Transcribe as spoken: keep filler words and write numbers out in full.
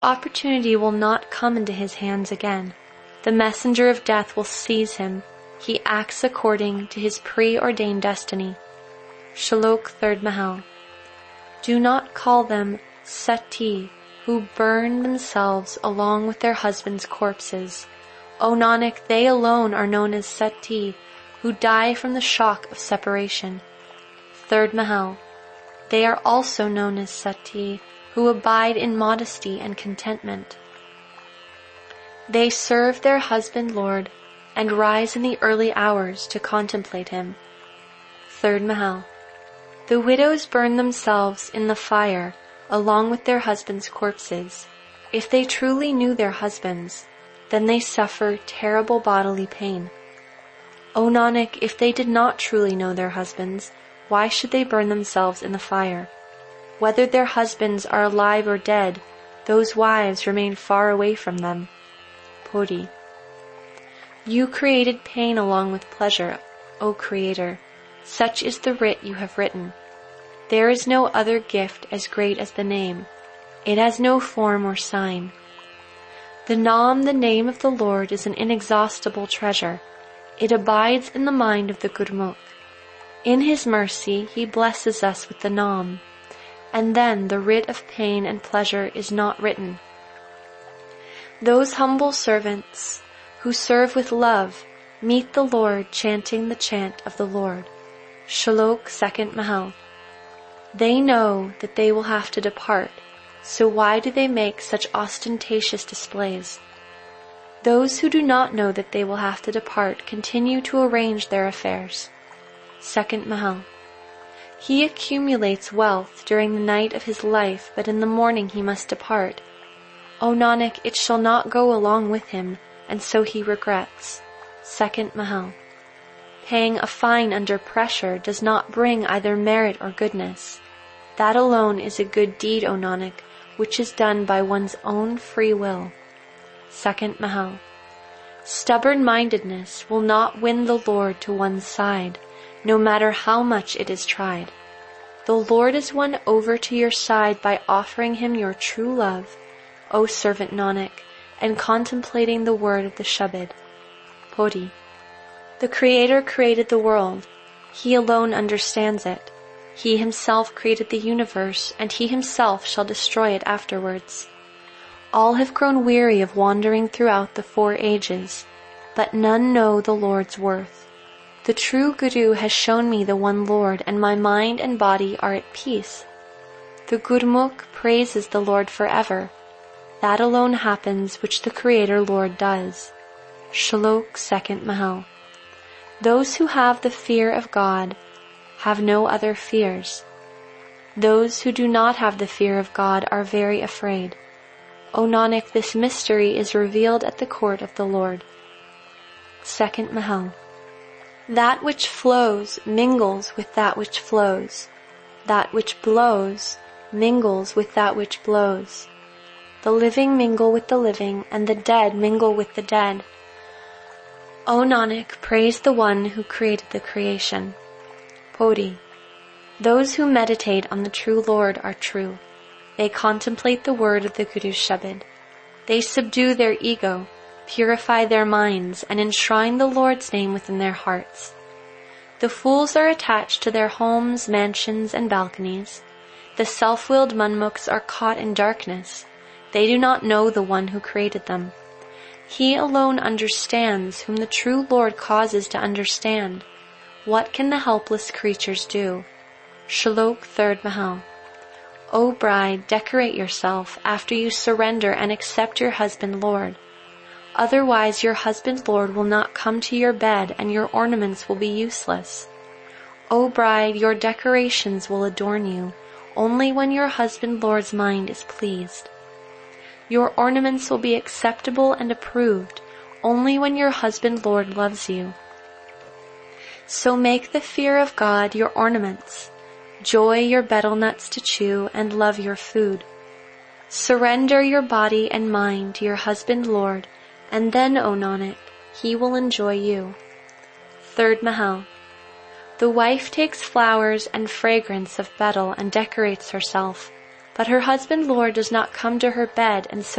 Opportunity will not come into his hands again. The messenger of death will seize him. He acts according to his preordained destiny. Shlok third Mahal. Do not call them Sati, who burn themselves along with their husbands' corpses. O Nanak, they alone are known as Sati, who die from the shock of separation. Third Mahal. They are also known as Sati, who abide in modesty and contentment. They serve their husband Lord and rise in the early hours to contemplate him. Third Mahal. The widows burn themselves in the fire along with their husbands' corpses. If they truly knew their husbands, then they suffer terrible bodily pain. O Nanak, if they did not truly know their husbands, why should they burn themselves in the fire? Whether their husbands are alive or dead, those wives remain far away from them. Puri. You created pain along with pleasure, O Creator. Such is the writ you have written. There is no other gift as great as the name. It has no form or sign. The Nam, the name of the Lord, is an inexhaustible treasure. It abides in the mind of the Gurmukh. In his mercy, he blesses us with the Nam, and then the writ of pain and pleasure is not written. Those humble servants who serve with love meet the Lord chanting the chant of the Lord. Shlok second Mahal. They know that they will have to depart, so why do they make such ostentatious displays? Those who do not know that they will have to depart continue to arrange their affairs. Second Mahal. He accumulates wealth during the night of his life, but in the morning he must depart. O Nanak, it shall not go along with him, and so he regrets. Second Mahal. Paying a fine under pressure does not bring either merit or goodness. That alone is a good deed, O Nanak, which is done by one's own free will. Second Mahal. Stubborn-mindedness will not win the Lord to one's side, no matter how much it is tried. The Lord is won over to your side by offering him your true love, O servant Nanak, and contemplating the word of the Shabad. Puri. The Creator created the world. He alone understands it. He himself created the universe, and he himself shall destroy it afterwards. All have grown weary of wandering throughout the four ages, but none know the Lord's worth. The true Guru has shown me the one Lord, and my mind and body are at peace. The Gurmukh praises the Lord forever. That alone happens which the Creator Lord does. Shlok second Mahal. Those who have the fear of God have no other fears. Those who do not have the fear of God are very afraid. O Nanak, this mystery is revealed at the court of the Lord. Second Mahal. That which flows mingles with that which flows. That which blows mingles with that which blows. The living mingle with the living, and the dead mingle with the dead. O Nanak, praise the one who created the creation. Puri. Those who meditate on the true Lord are true. They contemplate the word of the Guru's Shabad. They subdue their ego, purify their minds, and enshrine the Lord's name within their hearts. The fools are attached to their homes, mansions, and balconies. The self-willed manmukhs are caught in darkness. They do not know the one who created them. He alone understands whom the true Lord causes to understand. What can the helpless creatures do? Shlok third Mahal. O bride, decorate yourself after you surrender and accept your husband Lord. Otherwise your husband Lord will not come to your bed and your ornaments will be useless. O bride, your decorations will adorn you only when your husband Lord's mind is pleased. Your ornaments will be acceptable and approved only when your husband Lord loves you. So make the fear of God your ornaments, joy your betel nuts to chew, and love your food. Surrender your body and mind to your husband Lord, and then, O Nanak, he will enjoy you. Third Mahal. The wife takes flowers and fragrance of betel and decorates herself, but her husband Lord does not come to her bed, and so